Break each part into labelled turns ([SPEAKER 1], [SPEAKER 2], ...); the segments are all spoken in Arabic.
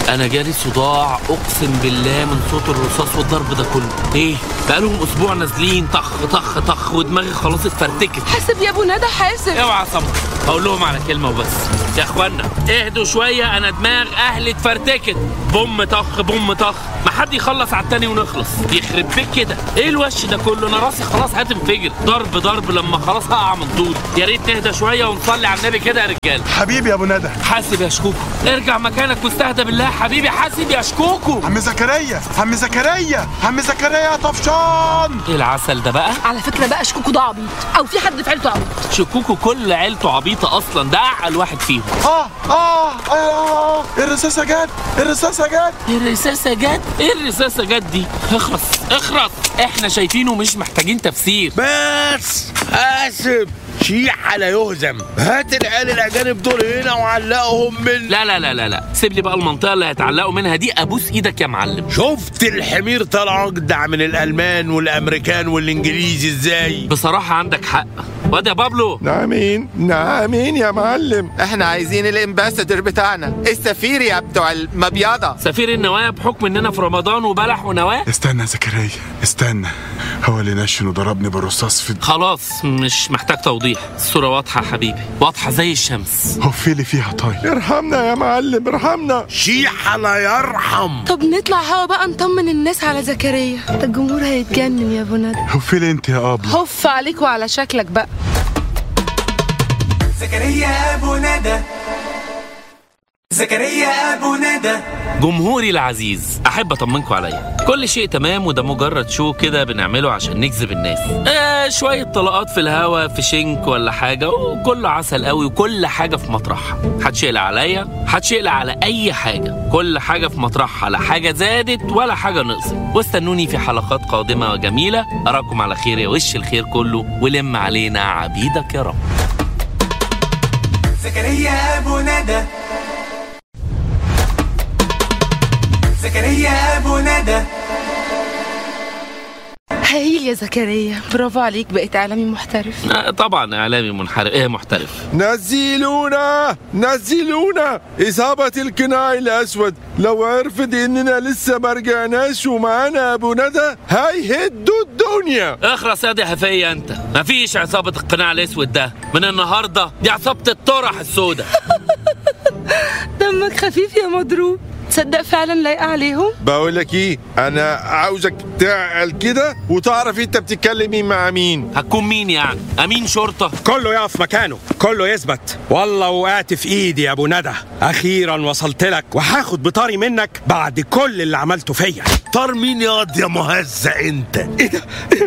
[SPEAKER 1] انا جالي صداع اقسم بالله من صوت الرصاص والضرب ده كله. ايه بقالهم اسبوع نازلين طخ طخ طخ ودماغي خلاص اتفرتكت.
[SPEAKER 2] حاسب يا ابو ندى حاسب.
[SPEAKER 1] اوعى صبر، هقول لهم على كلمه وبس. يا اخوانا اهدوا شويه، انا دماغ اهلي اتفرتكت. بوم طخ بوم طخ، ما حد يخلص على التاني ونخلص. يخرب بيك كده، ايه الوش ده كله؟ انا راسي خلاص هتنفجر. ضرب ضرب لما خلاص هقع من طول. يا ريت نهدى شويه ونصلي على النبي كده يا رجاله.
[SPEAKER 3] حبيبي يا ابو ندى.
[SPEAKER 1] حاسب يا شكوكو، ارجع مكانك واستهدى بالله حبيبي. حاسب يا شكوكو.
[SPEAKER 3] عم زكريا عم زكريا عم زكريا طفشان.
[SPEAKER 1] ايه العسل ده بقى؟
[SPEAKER 2] على فكره بقى شكوكو ده عبيط، او في حد في عيلته عبيط.
[SPEAKER 1] شكوكو كل عيلته عبيطه اصلا، ده اعقل واحد فيهم.
[SPEAKER 3] الرصاصه جت الرصاصه جت
[SPEAKER 1] الرصاصه جت. ايه الرصاصه جت دي؟ اخرس اخرس، احنا شايفينه مش محتاجين تفسير.
[SPEAKER 4] بس اسف، شيحة لا يهزم. هات العيال الاجانب دول هنا وعلقهم من
[SPEAKER 1] لا لا لا لا لا، سيب لي بقى المنطقه اللي هيتعلقوا منها دي. ابوس ايدك يا معلم.
[SPEAKER 4] شفت الحمير طلع اجدع من الالمان والامريكان والانجليزي ازاي؟
[SPEAKER 1] بصراحه عندك حق. واد يا بابلو.
[SPEAKER 5] نعمين يا معلم. احنا عايزين الامباسادور بتاعنا، السفير يا بتوع المبيضة.
[SPEAKER 1] سفير النوايا بحكم اننا في رمضان وبلح ونواه.
[SPEAKER 3] استنى يا زكريا استنى، هو اللي نشن وضربني بالرصاص في
[SPEAKER 1] خلاص مش محتاج توضيح، الصوره واضحه حبيبي، واضحه زي الشمس.
[SPEAKER 3] هو في اللي فيها طيب.
[SPEAKER 5] ارحمنا يا معلم ارحمنا.
[SPEAKER 4] شيحة لا يرحم.
[SPEAKER 2] طب نطلع هوا بقى نطمن الناس على زكريا، ده الجمهور هيتجنن يا ابو ندى.
[SPEAKER 3] هو في اللي انت يا ابله.
[SPEAKER 2] هف عليك وعلى شكلك بقى.
[SPEAKER 6] زكريا أبو ندى، زكريا أبو ندى.
[SPEAKER 1] جمهوري العزيز، احب اطمنكم عليا، كل شيء تمام، وده مجرد شو كده بنعمله عشان نجذب الناس. شويه طلقات في الهوا في شنك ولا حاجه، وكله عسل قوي، وكل حاجه في مطرحها. محدش يقلق عليا، محدش يقلق على اي حاجه، كل حاجه في مطرحها، لا حاجه زادت ولا حاجه نقصت. واستنوني في حلقات قادمه وجميله. اراكم على خير يا وش الخير كله، ولم علينا عبيدك يا رب.
[SPEAKER 6] زكريا أبو ندى، زكريا أبو ندى.
[SPEAKER 2] هايل يا زكريا، برافو عليك، بقيت اعلامي محترف.
[SPEAKER 1] طبعا اعلامي منحرف. ايه محترف؟
[SPEAKER 5] نزلونا إصابة القناع الأسود لو عرفت إننا لسه ما رجعناش ومعانا أبو ندى هيهدوا الدنيا.
[SPEAKER 1] اخرس يا دي هفية انت، مفيش عصابة القناع الاسود ده من النهاردة، دي عصابة الطرح السوداء.
[SPEAKER 2] دمك خفيف يا مضروب، تصدق فعلا لايقة عليهم.
[SPEAKER 5] بقول لك ايه، انا عاوزك تعقل كده وتعرف انت بتتكلمي مع مين.
[SPEAKER 1] هتكون مين يعني؟ امين شرطة؟
[SPEAKER 7] كله يقف مكانه، كله يثبت. والله وقعت في ايدي يا ابو ندى، اخيرا وصلت لك، وهاخد بطاري منك بعد كل اللي عملته فيا.
[SPEAKER 4] طار مين ياض يا مهزة انت؟
[SPEAKER 7] ايه ده؟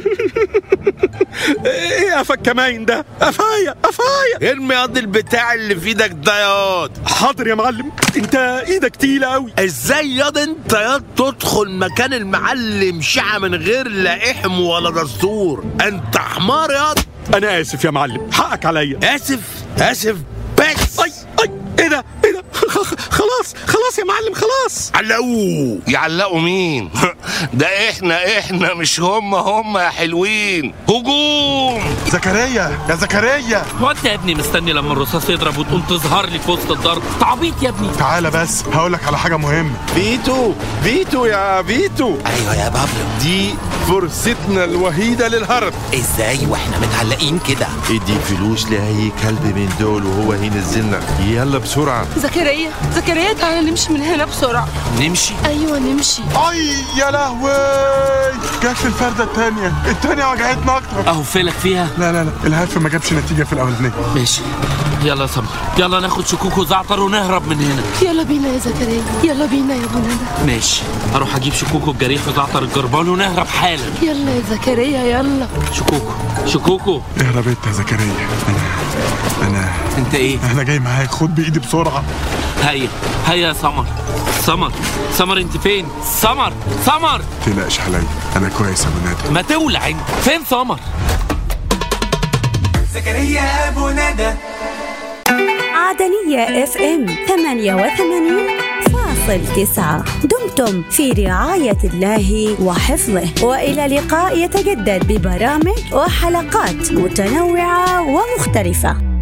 [SPEAKER 7] ايه قفك كمان ده؟ قفايا
[SPEAKER 4] ارمي ياض البتاع اللي في ايدك ده ياض.
[SPEAKER 7] حاضر يا معلم، انت ايدك تقيلة قوي.
[SPEAKER 4] ازاي ياض انت ياض تدخل مكان المعلم شعة من غير لا احم ولا دستور؟ انت حمار ياض.
[SPEAKER 7] انا اسف يا معلم، حقك عليا.
[SPEAKER 4] اسف بس.
[SPEAKER 7] اي ايه ده خلاص يا معلم خلاص.
[SPEAKER 4] علقوه. يعلقوا مين؟ ده احنا مش هم يا حلوين. هجوم.
[SPEAKER 3] زكريا يا زكريا.
[SPEAKER 1] هو انت يا ابني مستني لما الرصاص يضرب وتقوم تظهر لي في وسط الضرب؟ تعبيط يا ابني.
[SPEAKER 3] تعالى بس هقولك على حاجة مهمة.
[SPEAKER 5] فيتو يا فيتو.
[SPEAKER 8] ايوه يا بابلو،
[SPEAKER 5] دي فرصتنا الوحيدة للهرب.
[SPEAKER 8] ازاي واحنا متعلقين كده؟
[SPEAKER 5] ادي فلوس لأي كلب من دول وهو هينزلنا. يلا بسرعة.
[SPEAKER 2] زكريا تعالى نمشي من هنا بسرعة.
[SPEAKER 1] نمشي؟
[SPEAKER 2] ايوه نمشي.
[SPEAKER 3] اي يا لهوي، جت في الفردة التانية وجعتنا اكتر.
[SPEAKER 1] اهو فيلك فيها.
[SPEAKER 3] لا الهدف ما جابش نتيجة في الاولانية.
[SPEAKER 1] ماشي يلا يا سمر، يلا ناخد شكوك وزعتر ونهرب من هنا.
[SPEAKER 2] يلا بينا يا زكريا، يلا بينا يا ابو ندى.
[SPEAKER 1] ماشي، اروح اجيب شكوكو الجريح وزعتر الجربان ونهرب حالا.
[SPEAKER 2] يلا يا زكريا يلا.
[SPEAKER 1] شكوكو
[SPEAKER 3] اهرب انت يا زكريا. انا
[SPEAKER 1] انت ايه؟
[SPEAKER 3] انا جاي معاك، خد بايدي بسرعة.
[SPEAKER 1] هيا يا سمر انت فين؟ سمر
[SPEAKER 3] تقلقش عليا، انا كويس يا ابو ندى.
[SPEAKER 1] ما تولع انت. فين سمر؟
[SPEAKER 6] زكريا أبو ندى.
[SPEAKER 9] عدنية FM 88.9. دمتم في رعاية الله وحفظه، وإلى لقاء يتجدد ببرامج وحلقات متنوعة ومختلفة.